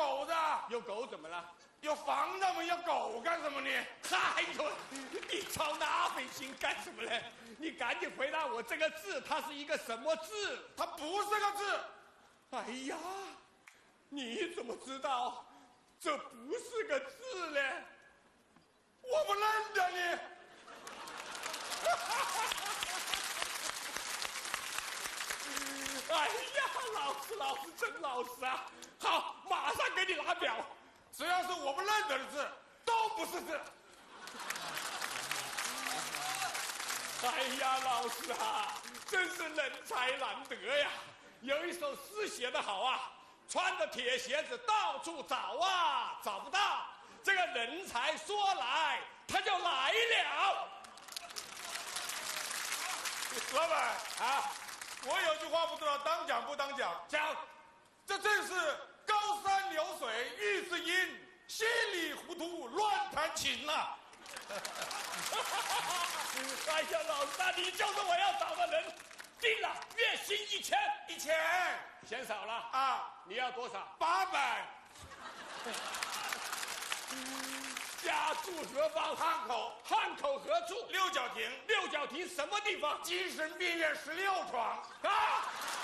狗的。 有狗怎么了？ 有房子吗？要狗干什么你？ 哎呦，你操那份心干什么呢？你赶紧回答我，这个字它是一个什么字？ 它不是个字。 哎呀，你怎么知道这不是个字呢？ 我不认得你。 哎呀，老师真老实啊！好，马上给你拿表。 只要是我不认得的字，都不是字。 哎呀，老师啊，真是人才难得呀！有一首诗写得好啊，穿着铁鞋子到处找啊，找不到。这个人才说来，他就来了。 老板啊，我有句话不知道当讲不当讲。 讲， 这正是高山流水遇知音，稀里糊涂乱弹琴呐。 哎呀，老大，你就是我要找的人。定了，月薪1000，嫌少了啊！ 你要多少 ？800。 家住何方？ 汉口。 汉口何处？ 六角亭。 六角亭什么地方？ 精神病院16床。 啊！